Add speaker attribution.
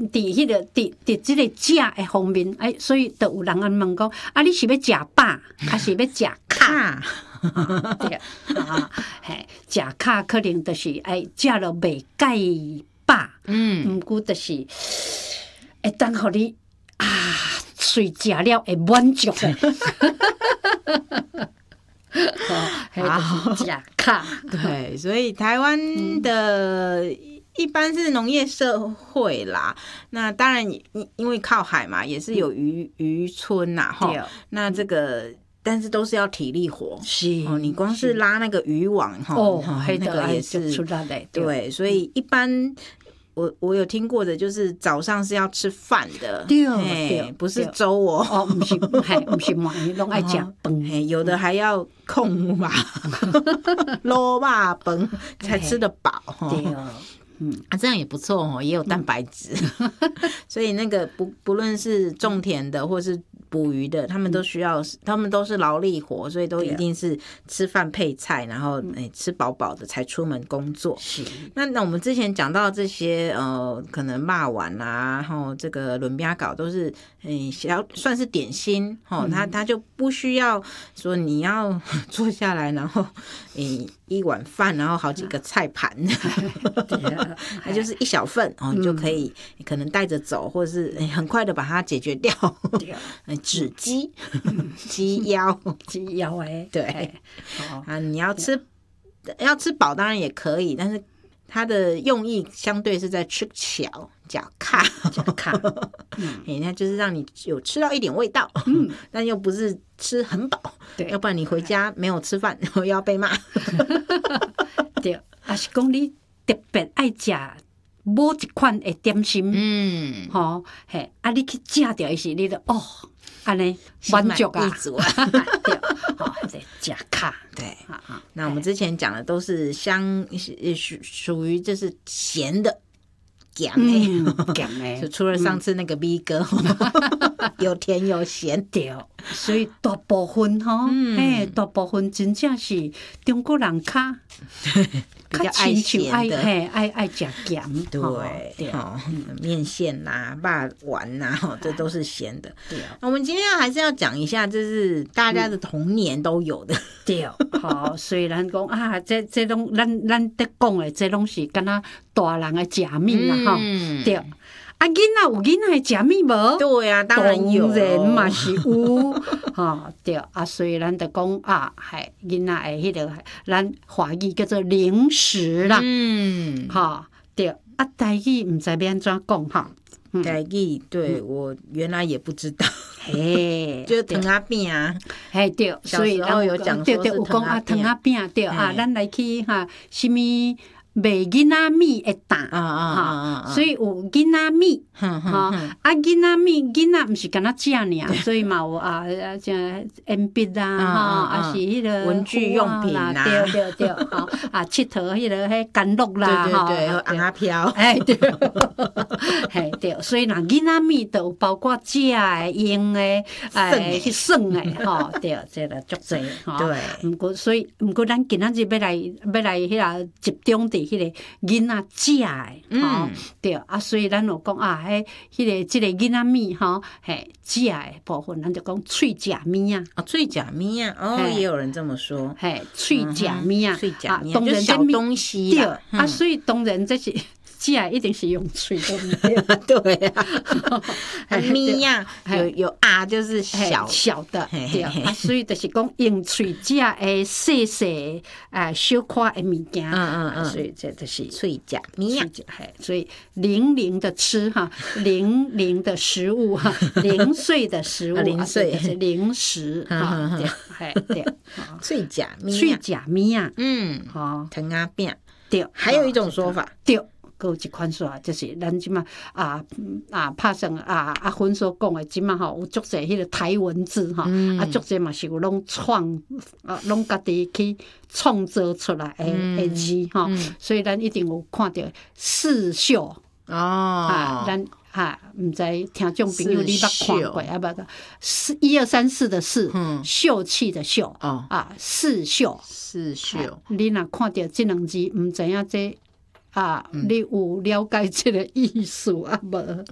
Speaker 1: 迄个伫即个食的方面，所以就有人安问讲，你是要食饱，还是要食卡？对啊，嘿，食卡可能就是食了袂介饱，毋过就是会当互你随食了会满足的。好，食卡。
Speaker 2: 对，所以台湾的一般是农业社会啦，那当然因为靠海嘛，也是有渔村呐，哈。那这个但是都是要体力活，
Speaker 1: 是
Speaker 2: 你光是拉那个渔网那个也是对，所以一般。我有听过的，就是早上是要吃饭的，
Speaker 1: 对，
Speaker 2: 不是粥哦，
Speaker 1: 不是，不是嘛，拢爱吃饭，
Speaker 2: 有的还要控吧，卤吧饭才吃得饱，
Speaker 1: 对。
Speaker 2: 这样也不错哦，也有蛋白质，所以那个不论是种田的或是捕鱼的，他们都需要，他们都是劳力活，所以都一定是吃饭配菜，然后吃饱饱的才出门工作。
Speaker 1: 是。
Speaker 2: 那我们之前讲到这些可能肉丸啊，然后这个轮边糕都是算是点心它就不需要说你要坐下来，然后一碗饭，然后好几个菜盘，它就是一小份你就可以可能带着走，或者是很快的把它解决掉。纸鸡、鸡腰对你要吃饱当然也可以，但是它的用意相对是在吃巧假卡，那就是让你有吃到一点味道，但又不是吃很饱，要不然你回家没有吃饭，又要被骂。
Speaker 1: 对，还是讲你特别爱吃某一款的点心，你去食掉伊时，你就安尼满足啊，对，食卡。
Speaker 2: 对，那我们之前讲的都是属于就是咸的。咸的，就除了上次那个 B 哥，有甜有咸，
Speaker 1: 对，所以大部分大部分真正是中国人
Speaker 2: 比较爱咸的，
Speaker 1: 爱吃咸，
Speaker 2: 对，面线啦、肉丸啦，这都是咸的。对，我们今天还是要讲一下，这是大家的童年都有的。
Speaker 1: 对，虽然讲这种咱在讲的，这拢是敢若大人的假面啦，对。囡仔有囡仔的食物无？
Speaker 2: 对啊，当然有，
Speaker 1: 当然嘛是有，对所以咱就讲囡仔的迄个咱华语叫做零食啦，对台语唔知要安怎讲
Speaker 2: 台语对我原来也不知道，就是糖仔饼啊，
Speaker 1: 对，所以
Speaker 2: 然后有讲
Speaker 1: 说是糖仔饼，对咱来去什么？卖囡仔米的担，所以有囡仔米，囡仔米囡仔毋是干那食尔，所以嘛有像鉛笔啦，是迄个
Speaker 2: 文具用品啦，
Speaker 1: 对，佚佗迄个迄甘露啦，
Speaker 2: 对，红阿飘，
Speaker 1: 对，所以若囡仔米都有包括食的、用的、去耍的，对，这个足济，对，毋过咱今仔日要来迄个集中伫迄个囡仔食的，对所以咱有讲迄个即个囡仔米食的部分，咱就讲脆食米
Speaker 2: 脆食米也有人这么说，
Speaker 1: 脆食米
Speaker 2: 当然小东西啦，
Speaker 1: 对所以当然这是。食一定是用嘴的，
Speaker 2: 对米有就是
Speaker 1: 小的，对所以就是讲用嘴食的细细小块的物件，所以这就是
Speaker 2: 脆食米
Speaker 1: 所以零零的吃零零的食物零碎的食物，
Speaker 2: 零碎
Speaker 1: 是零食，对，
Speaker 2: 脆食
Speaker 1: 米
Speaker 2: 糖仔饼，
Speaker 1: 对，
Speaker 2: 还有一种说法，
Speaker 1: 对。还有一款说法，就是咱即马拍算芬所讲的，即马有足侪迄个台文字足侪嘛是有拢拢家己去创造出来的字所以咱一定有看到四秀咱毋知听众朋友你捌看过捌？1、2、3、4的4，秀气的秀四秀，你若看到这两字，毋知影这。你有了解这个意思无？